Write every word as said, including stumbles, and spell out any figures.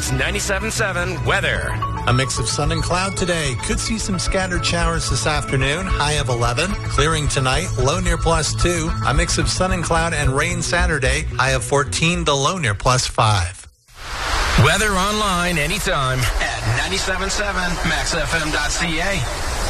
That's ninety-seven point seven weather. A mix of sun and cloud today. Could see some scattered showers this afternoon. High of eleven. Clearing tonight. Low near plus two. A mix of sun and cloud and rain Saturday. High of fourteen. The low near plus five. Weather online anytime at ninety-seven point seven max f m dot c a.